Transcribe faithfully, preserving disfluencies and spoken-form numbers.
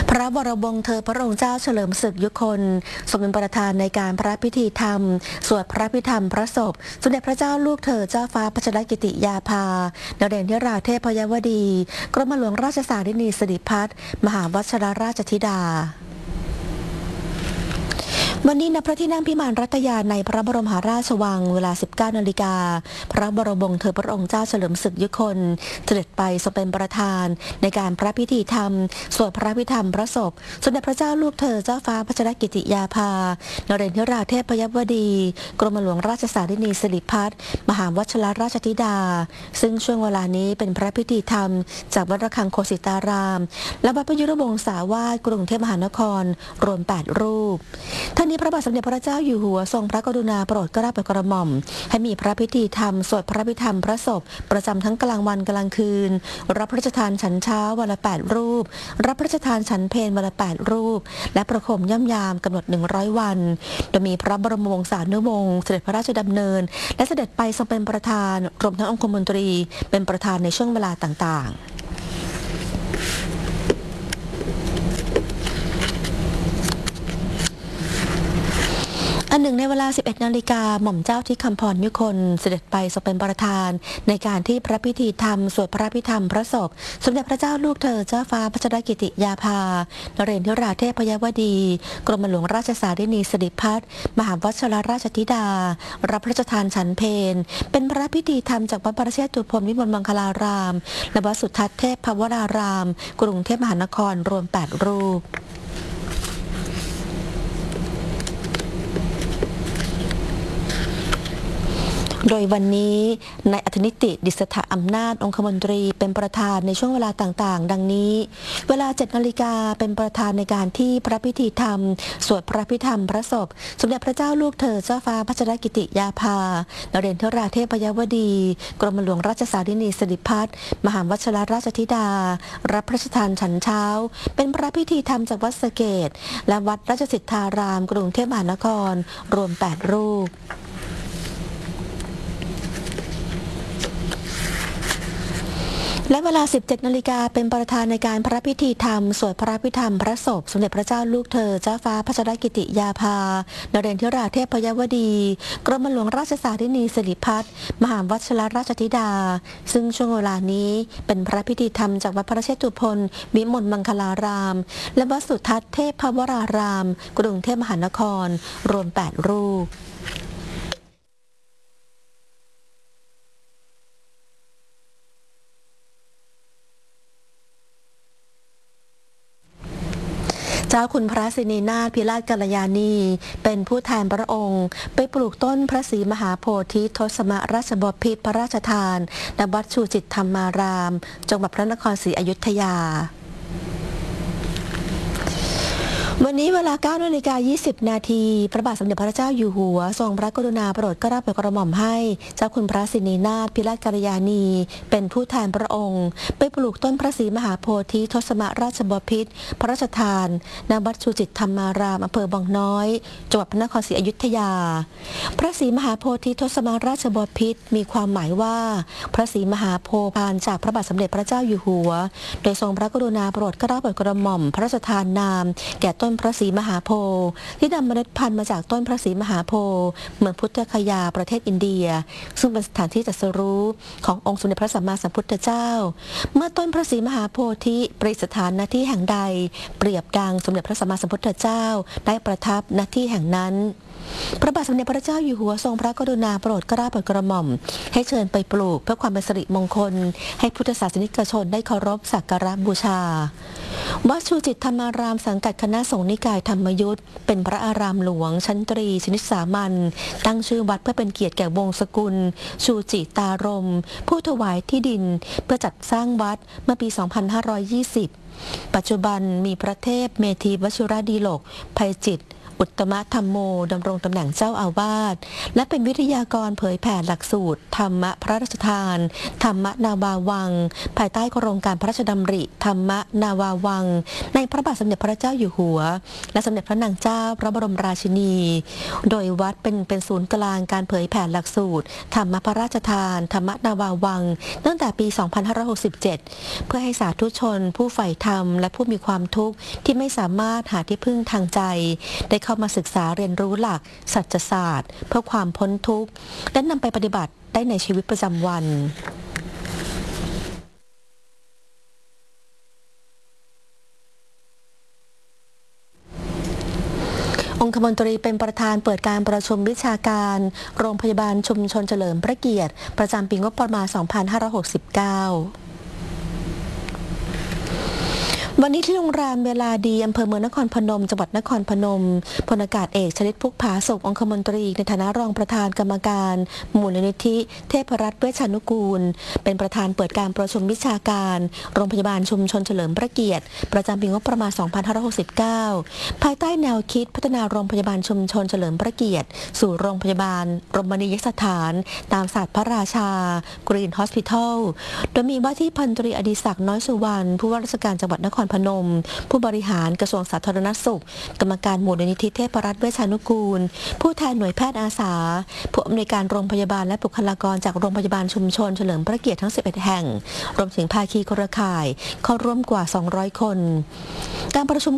พระวรวงศ์เธอพระองค์เจ้าเฉลิมศึกยุคนทรงเป็นประธานในการพระพิธีธรรมสวดพระพิธรรมพระศพสมเด็จพระเจ้าลูกเธอเจ้าฟ้าพัชรกิติยาภานเรศราเทพยวดีกรมหลวงราชสารินีสิริพัฒน์มหาวชิรราชธิดาวันนี้ณพระที่นั่งพิมานรัตยาในพระบรมมหาราชวังเวลา สิบเก้านาฬิกาพระบรมวงศ์เธอพระองค์เจ้าเฉลิมศึกยุคนเสด็จไปทรงเป็นประธานในการพระพิธีธรรมสวดพระพิธรรมพระศพสมเด็จพระเจ้าลูกเธอเจ้าฟ้าพัชรกิติยาภานเรศราเทพยวดีกรมหลวงราชสารินีสิริพัฒน์มหาวชิรราชธิดาซึ่งช่วงเวลานี้เป็นพระพิธีธรรมจากวัดระฆังโคสิตารามและวัดพยุรวงศาวาสกรุงเทพมหานครรวมแปดรูปท่านนี้พระบาทสมเด็จพระเจ้าอยู่หัวทรงพระกรุณาโปรดเกล้าโปรดกระหม่อมให้มีพระพิธีธรรมสวดพระพิธรรมพระศพประจำทั้งกลางวันกลางคืนรับพระราชทานฉันเช้าวันละแปดรูปรับพระราชทานฉันเพลวันละแปดรูปและประคมย่ำยามกำหนดหนึ่งร้อยวันโดยมีพระบรมวงศานุวงศ์เสด็จพระราชดำเนินและเสด็จไปทรงเป็นประธานรวมทั้งองคมนตรีเป็นประธานในช่วงเวลาต่างๆอันหนึ่งในเวลา สิบเอ็ดนาฬิกาหม่อมเจ้าที่คำพรยุคนเสด็จไปทรงเป็นประธานในการที่พระพิธีธรรมสวดพระพิธรรมพระศพสมเด็จพระเจ้าลูกเธอเจ้าฟ้าพัชรกิติยาภานเรศราเทพยวดีกรมหลวงราชสารินีสิริพัฒน์มหาวชิรราชธิดารับพระราชทานฉันเพลเป็นพระพิธีธรรมจากวัดประเชษฐุพนวิมลมังคลารามและวัดสุทัศน์เทพภวรารามกรุงเทพมหานครรวมแปดรูปโดยวันนี้นายอัธนิติดิษฐอำนาจองคมนตรีเป็นประธานในช่วงเวลาต่างๆดังนี้เวลา เจ็ดนาฬิกาเป็นประธานในการที่พระพิธีธรรมสวดพระพิธรรมพระศพสมเด็จพระเจ้าลูกเธอเจ้าฟ้าพัชรกิติยาภานเรศราเทพยวดีกรมหลวงราชสารินีสิริพัฒน์มหาวชิรราชธิดารับพระราชทานฉันเช้าเป็นพระพิธีธรรมจากวัดสะเกษและวัดราชสิทธารามกรุงเทพมหานครรวมแปดรูปและเวลา สิบเจ็ดนาฬิกาเป็นประธานในการพระพิธีธรรมสวดพระพิธรรมพระศพสมเด็จพระเจ้าลูกเธอเจ้าฟ้าพัชรกิติยาภานเรศราเทพยวดีกรมหลวงราชสารินีสิริพัฒน์มหาวชิรราชธิดาซึ่งช่วงเวลานี้เป็นพระพิธีธรรมจากวัดพระเชษฐุพนวิมลมังคลารามและวัดสุทัศน์เทพภวรารามกรุงเทพมหานครรวมแปดรูปเจ้าคุณพระสินีนาถพิราชกัลยาณีเป็นผู้แทนพระองค์ไปปลูกต้นพระศรีมหาโพธิทศมราชบพิตรพระราชทานณวัดชูจิตธรรมารามจังหวัดพระนครศรีอยุธยาวันนี้เวลา เก้านาฬิกายี่สิบนาทีพระบาทสมเด็จพระเจ้าอยู่หัวทรงพระกรุณาโปรดเกล้าโปรดกระหม่อมให้เจ้าคุณพระสินีนาถพิราชกัลยาณีเป็นผู้แทนพระองค์ไปปลูกต้นพระศรีมหาโพธิทศมราชบพิตรพระราชทานณวัดชูจิตธรรมารามอำเภอบางน้อยจังหวัดพระนครศรีอยุธยาพระศรีมหาโพธิทศมราชบพิตรมีความหมายว่าพระศรีมหาโพธิ์พานจากพระบาทสมเด็จพระเจ้าอยู่หัวโดยทรงพระกรุณาโปรดเกล้าโปรดกระหม่อมพระราชทานนามแก่ต้นพระศรีมหาโพธิ์ที่นำเมล็ดพันธุ์มาจากต้นพระศรีมหาโพธิ์เมืองพุทธคยาประเทศอินเดียซึ่งเป็นสถานที่ตรัสรู้ขององค์สมเด็จพระสัมมาสัมพุทธเจ้าเมื่อต้นพระศรีมหาโพธิประดิษฐานณที่แห่งใดเปรียบดังสมเด็จพระสัมมาสัมพุทธเจ้าได้ประทับณที่แห่งนั้นพระบาทสมเด็จพระเจ้าอยู่หัวทรงพระกรุณาโปรดเกล้าโปรดกระหม่อมให้เชิญไปปลูกเพื่อความเป็นสิริมงคลให้พุทธศาสนิกชนได้เคารพสักการะบูชาวัดชูจิตธรรมารามสังกัดคณะสงฆ์นิกายธรรมยุทธเป็นพระอารามหลวงชั้นตรีชนิดสามัญตั้งชื่อวัดเพื่อเป็นเกียรติแก่วงศ์สกุลชูจิตารมผู้ถวายที่ดินเพื่อจัดสร้างวัดเมื่อปี สองพันห้าร้อยยี่สิบ ปัจจุบันมีพระเทพเมธีวชิรดีโลกภัยจิตอุตตมะธรรมโมดำรงตำแหน่งเจ้าอาวาสและเป็นวิทยากรเผยแผ่หลักสูตรธรรมะพระราชทานธรรมนาวาวังภายใต้โครงการพระราชดำริธรรมนาวาวังในพระบาทสมเด็จพระเจ้าอยู่หัวและสมเด็จพระนางเจ้าพระบรมราชินี โดยวัดเป็นเป็นศูนย์กลางการเผยแผ่หลักสูตรธรรมพระราชทานธรรมนาวาวังตั้งแต่ปี สองพันห้าร้อยหกสิบเจ็ด เพื่อให้สาธุชนผู้ใฝ่ธรรมและผู้มีความทุกข์ที่ไม่สามารถหาที่พึ่งทางใจได้เข้ามาศึกษาเรียนรู้หลักสัจศาสตร์เพื่อความพ้นทุกข์และนำไปปฏิบัติได้ในชีวิตประจำวันองคมนตรีเป็นประธานเปิดการประชุมวิชาการโรงพยาบาลชุมชนเฉลิมพระเกียรติประจำปีงบประมาณ สองพันห้าร้อยหกสิบเก้าวันนี้ที่โรงแรมเวลาดีอำเภอเมืองนครพนมจังหวัดนครพนมพลอากาศเอกชลิตพุกผาสุของคมนตรีในฐานะรองประธานกรรมการมูลนิธิเทพรัตน์เวชานุกูลเป็นประธานเปิดการประชุมวิชาการโรงพยาบาลชุมชนเฉลิมพระเกียรติประจำปีงบประมาณ สองพันห้าร้อยหกสิบเก้า ภายใต้แนวคิดพัฒนาโรงพยาบาลชุมชนเฉลิมพระเกียรติสู่โรงพยาบาลรมณียสถานตามศาสตร์พระราชากรีนฮอสพิทอลโดยมีว่าที่พันตรีอดิศักดิ์น้อยสุวรรณผู้ว่าราชการจังหวัดนครพนมผู้บริหารกระทรวงสาธารณสุขกรรมการมูลนิธิเทพรัตน์เวชานุกูลผู้แทนหน่วยแพทย์อาสาผู้อำนวยการโรงพยาบาลและบุคลากรจากโรงพยาบาลชุมชนเฉลิมพระเกียรติทั้งสิบเอ็ดแห่งรวมถึงภาคีเครือข่ายเข้าร่วมกว่าสองร้อยคนการประชุม